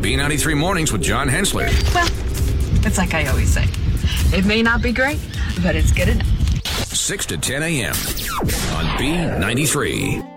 B93 Mornings with John Hensler. Well, it's like I always say. It may not be great, but it's good enough. 6 to 10 a.m. on B93.